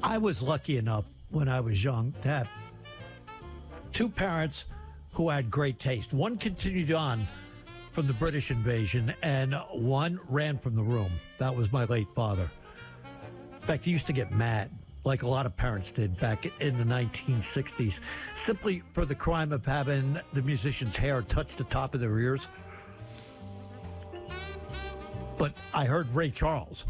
I was lucky enough when I was young to have two parents who had great taste. One continued on from the British invasion, and one ran from the room. That was my late father. In fact, he used to get mad, like a lot of parents did back in the 1960s, simply for the crime of having the musician's hair touch the top of their ears. But I heard Ray Charles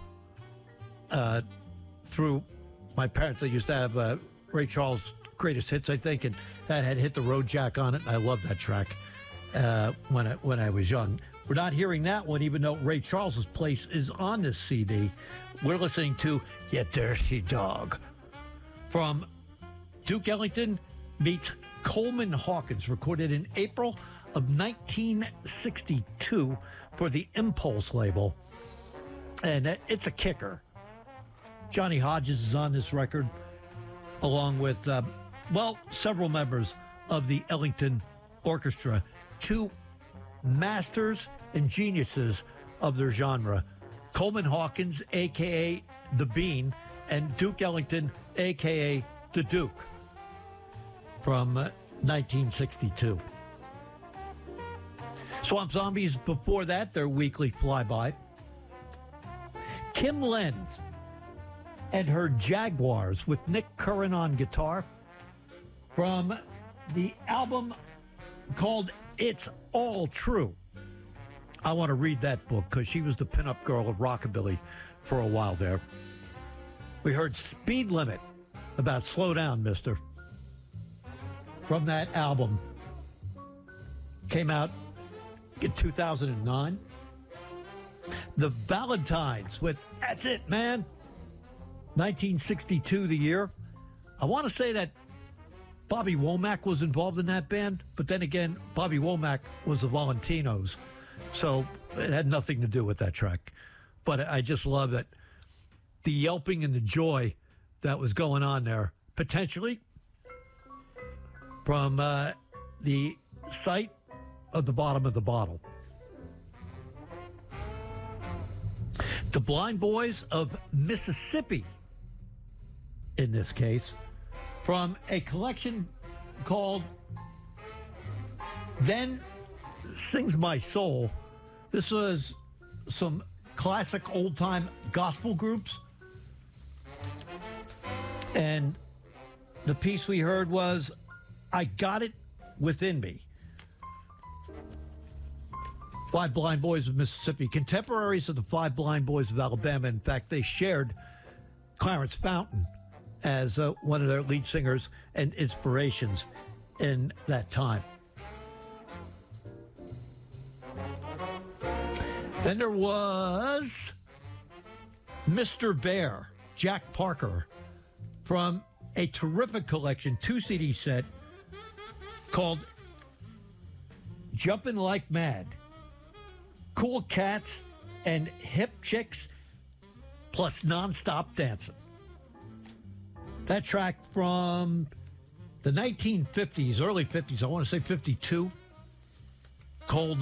through my parents. They used to have Ray Charles' greatest hits, I think, and that had Hit the Road Jack on it, and I loved that track when I was young. We're not hearing that one, even though Ray Charles' place is on this CD. We're listening to You Dirty Dog from Duke Ellington meets Coleman Hawkins, recorded in April of 1962 for the Impulse label. And it's a kicker. Johnny Hodges is on this record, along with, several members of the Ellington Orchestra, two masters and geniuses of their genre. Coleman Hawkins, a.k.a. The Bean, and Duke Ellington, a.k.a. The Duke, from 1962. Swamp Zombies, before that, their weekly flyby. Kim Lenz and her Jaguars with Nick Curran on guitar from the album called It's All True. I want to read that book because she was the pinup girl of rockabilly for a while there. We heard Speed Limit, about Slow Down, Mister, from that album. Came out in 2009. The Valentines with That's It, Man. 1962, the year. I want to say that Bobby Womack was involved in that band, but then again, Bobby Womack was the Valentinos, so it had nothing to do with that track. But I just love that the yelping and the joy that was going on there, potentially from the site of the bottom of the bottle. The Blind Boys of Mississippi, in this case, from a collection called Then Sings My Soul. This was some classic old-time gospel groups. And the piece we heard was I Got It Within Me. Five Blind Boys of Mississippi, contemporaries of the Five Blind Boys of Alabama. In fact, they shared Clarence Fountain as one of their lead singers and inspirations in that time. Then there was Mr. Bear, Jack Parker, from a terrific collection, 2-CD set called Jumpin' Like Mad. Cool cats and hip chicks plus nonstop dancing. That track from the 1950s, early 50s, I want to say 52, called,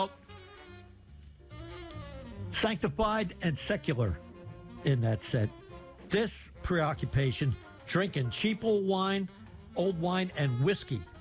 Sanctified and Secular in that set. This preoccupation, drinking cheap old wine and whiskey